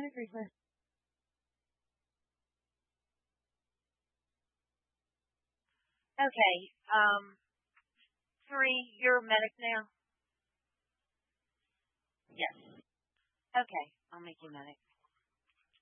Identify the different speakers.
Speaker 1: treatment.
Speaker 2: Okay. Three, you're a medic now?
Speaker 3: Yes.
Speaker 2: Okay, I'll make you medic.